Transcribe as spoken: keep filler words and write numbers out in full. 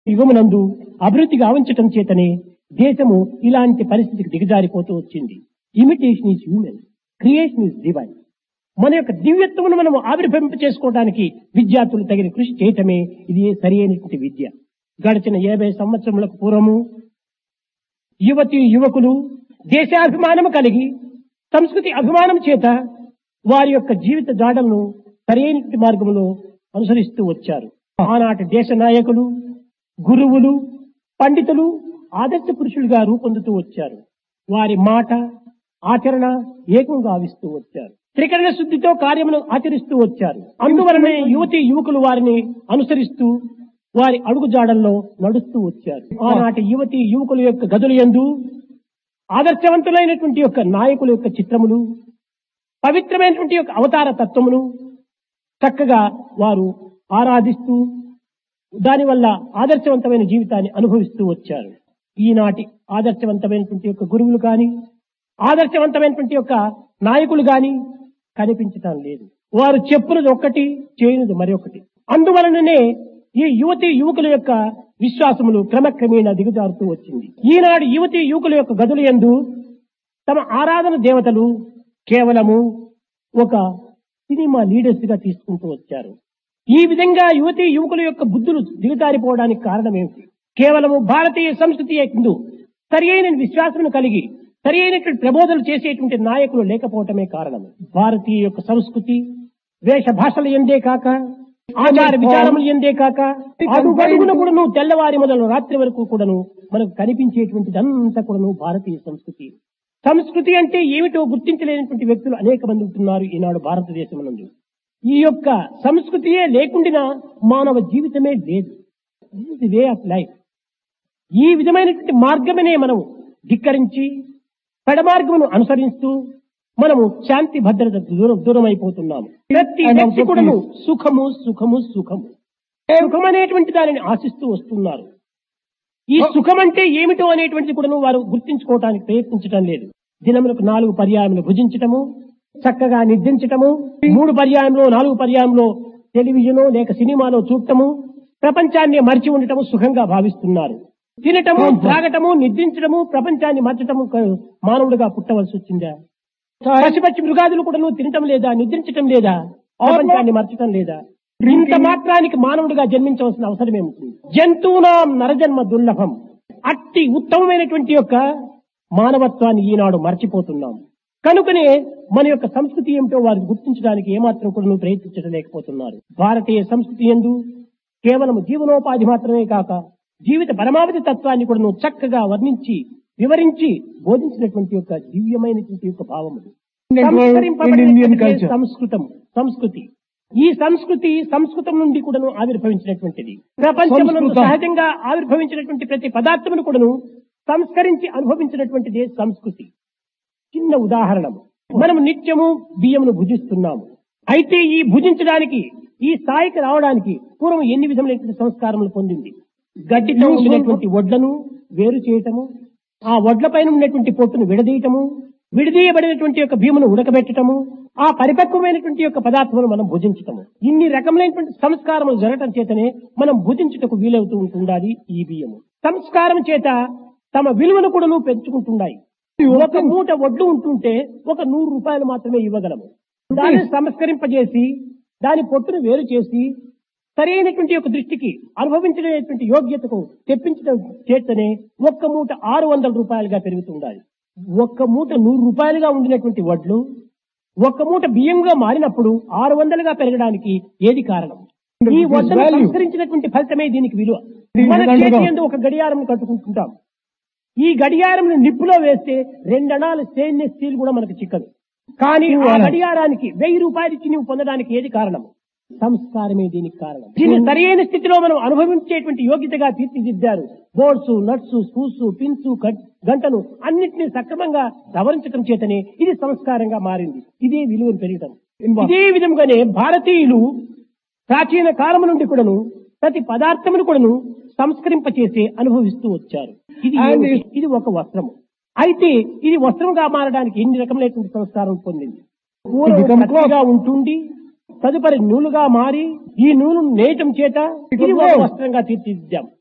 యుగమునందు అభివృద్ధి గావించటం చేతనే దేశము ఇలాంటి పరిస్థితికి దిగజారిపోతూ వచ్చింది. Imitation is human, creation is divine. మన యొక్క దివ్యత్వమును మనం ఆవిర్భవింప చేసుకోవడానికి విద్యార్థులు తగిన కృషి చేయటమే ఇది సరి అయినటువంటి విద్య. గడిచిన యాభై సంవత్సరములకు పూర్వము యువతి యువకులు దేశాభిమానము కలిగి సంస్కృతి అభిమానం చేత వారి యొక్క జీవిత జాడలను సరైన మార్గంలో అనుసరిస్తూ వచ్చారు. ఆనాటి దేశ నాయకులు, గురువులు, పండితులు ఆదర్శ పురుషులుగా రూపొందుతూ వచ్చారు. వారి మాట ఆచరణ ఏకం గావిస్తూ వచ్చారు. త్రికరణ శుద్ధితో కార్యమును ఆచరిస్తూ వచ్చారు. అందువలనే యువతి యువకులు వారిని అనుసరిస్తూ వారి అడుగుజాడల్లో నడుస్తూ వచ్చారు. ఆనాటి యువతి యువకుల యొక్క గదుల యందు ఆదర్శవంతులైనటువంటి యొక్క నాయకుల యొక్క చిత్రములు, పవిత్రమైనటువంటి యొక్క అవతార తత్వమును చక్కగా వారు ఆరాధిస్తూ దానివల్ల ఆదర్శవంతమైన జీవితాన్ని అనుభవిస్తూ వచ్చారు. ఈనాటి ఆదర్శవంతమైనటువంటి యొక్క గురువులు కానీ, ఆదర్శవంతమైనటువంటి యొక్క నాయకులు గాని కనిపించటం లేదు. వారు చెప్పునది ఒక్కటి, చేయనిది మరొకటి. అందువలననే ఈ యువతి యువకుల యొక్క విశ్వాసములు క్రమక్రమేణా దిగజారుతూ వచ్చింది. ఈనాడు యువతి యువకుల యొక్క గదుల యందు తమ ఆరాధన దేవతలు కేవలము ఒక సినిమా లీడర్స్ గా తీసుకుంటూ వచ్చారు. ఈ విధంగా యువతి యువకుల యొక్క బుద్ధులు దిగజారిపోవడానికి కారణం ఏమిటి? కేవలము భారతీయ సంస్కృతి యందు సరి అయిన విశ్వాసమును కలిగి సరి అయినటువంటి ప్రబోధనలు చేసేటువంటి నాయకులు లేకపోవటమే కారణం. భారతీయ యొక్క సంస్కృతి వేష భాషలు ఎందే కాక, ఆచార విచారములు ఎందే కాక, అడుగడుగున కూడాను తెల్లవారి మొదలు రాత్రి వరకు కూడాను మనకు కనిపించేటువంటిదంతా కూడాను భారతీయ సంస్కృతి. సంస్కృతి అంటే ఏమిటో గుర్తించలేనటువంటి వ్యక్తులు అనేక మంది ఉంటున్నారు ఈనాడు భారతదేశం నందు. ఈ యొక్క సంస్కృతియే లేకుండా మానవ జీవితమే లేదు. The way of life. ఈ విధమైనటువంటి మార్గమనే మనం ధిక్కరించి పెడమార్గమును అనుసరిస్తూ మనము శాంతి భద్రత దూరం దూరం అయిపోతున్నాము. ప్రతి వ్యక్తి కూడాను సుఖము సుఖము సుఖము సుఖం అనేటువంటి దానిని ఆశిస్తూ వస్తున్నారు. ఈ సుఖం అంటే ఏమిటో అనేటువంటిది కూడాను వారు గుర్తించుకోవడానికి ప్రయత్నించడం లేదు. దినములకు నాలుగు పర్యాయములు భుజించటము, చక్కగా నిద్రించటము, మూడు పర్యాయంలో నాలుగు పర్యాయంలో టెలివిజను లేక సినిమాలో చూడటము, ప్రపంచాన్ని మరిచి ఉండటము సుఖంగా భావిస్తున్నారు. తినటము, త్రాగటము, నిద్రించడము, ప్రపంచాన్ని మర్చటము మానవుడిగా పుట్టవలసి వచ్చిందా? పశు పక్షి మృగాదులు కూడా తినటం లేదా, నిద్రించటం లేదా, ప్రపంచాన్ని మర్చటం లేదా? ఇంత మాత్రానికి మానవుడిగా జన్మించవలసిన అవసరం ఏమిటి? జంతువునాం నరజన్మ దుర్లభం. అట్టి ఉత్తమమైనటువంటి యొక్క మానవత్వాన్ని ఈనాడు మర్చిపోతున్నాం. కనుకనే మన యొక్క సంస్కృతి ఏమిటో వారిని గుర్తించడానికి ఏమాత్రం కూడా నువ్వు ప్రయత్నించడం లేకపోతున్నారు. భారతీయ సంస్కృతి యందు కేవలం జీవనోపాధి మాత్రమే కాక జీవిత పరమావధి తత్వాన్ని కూడా నువ్వు చక్కగా వర్ణించి వివరించి బోధించినటువంటి యొక్క దివ్యమైనటువంటి యొక్క భావములు సంస్కృతం సంస్కృతి. ఈ సంస్కృతి సంస్కృతం నుండి కూడాను ఆవిర్భవించినటువంటిది. ప్రపంచమునందు సహజంగా ఆవిర్భవించినటువంటి ప్రతి పదార్థమును కూడాను సంస్కరించి అనుభవించినటువంటిదే సంస్కృతి. చిన్న ఉదాహరణ, మనం నిత్యము బియ్యమును భుజిస్తున్నాము. అయితే ఈ భుజించడానికి ఈ స్థాయికి రావడానికి పూర్వం ఎన్ని విధములైనటువంటి సంస్కారములు పొందింది? గడ్డితో ఉన్నటువంటి వడ్లను వేరు చేయటము, ఆ వడ్ల పైన ఉన్నటువంటి పొట్టును విడదీయటము, విడదీయబడినటువంటి యొక్క బియ్యమును ఉడకబెట్టటము, ఆ పరిపక్వమైనటువంటి యొక్క పదార్థమును మనం భుజించటము. ఇన్ని రకములైనటువంటి సంస్కారములు జరగటం చేతనే మనం భుజించుటకు వీలవుతూ ఉంటుండాలి. ఈ బియ్యము సంస్కారం చేత తమ విలువను కూడా నువ్వు పెంచుకుంటున్నాయి. ఒక మూట వడ్లు ఉంటుంటే ఒక నూరు రూపాయలు మాత్రమే ఇవ్వగలము. దాన్ని సంస్కరింపజేసి దాని పొట్టును వేరు చేసి సరైనటువంటి యొక్క దృష్టికి అనుభవించలేనటువంటి యోగ్యతకు తెప్పించడం చేతనే ఒక్క మూట ఆరు వందల రూపాయలుగా పెరుగుతుండాలి. ఒక్క మూట నూరు రూపాయలుగా ఉండినటువంటి వడ్లు ఒక్క మూట బియ్యంగా మారినప్పుడు ఆరు వందలుగా పెరగడానికి ఏది కారణం? ఈ వడ్లను సంస్కరించినటువంటి ఫలితమే దీనికి విలువ. మన చేతి యందు ఒక గడియారం కట్టుకుంటుంటాం. ఈ గడియారం నిప్పులో వేస్తే రెండణాలు స్టెయిన్లెస్ స్టీల్ కూడా మనకు చిక్కదు. కానీ ఆ గడియారానికి వెయ్యి రూపాయలు ఇచ్చి నువ్వు పొందడానికి ఏది కారణం? సంస్కారమే దీనికి కారణం. దీన్ని సరైన స్థితిలో మనం అనుభవించేటువంటి యోగ్యతగా తీర్చిదిద్దారు. బోర్డ్స్, నట్స్, స్క్రూస్, పిన్స్, గంటలు అన్నింటినీ సక్రమంగా సవరించడం చేతనే ఇది సంస్కారంగా మారింది. ఇదే విలువను పెరగటం. ఇదే విధంగానే భారతీయులు ప్రాచీన కాలం నుండి కూడాను ప్రతి పదార్థమును కూడాను సంస్కరింపచేసి అనుభవిస్తూ వచ్చారు. ఇది ఇది ఒక వస్త్రము. అయితే ఇది వస్త్రంగా మారడానికి ఎన్ని రకములైనటువంటి సంస్కారం పొందింది. పూర్వంగా ఉంటుండి తదుపరి నూలుగా మారి ఈ నూలును నేయటం చేత ఇది ఒక వస్త్రంగా తీర్చిదిద్దాం.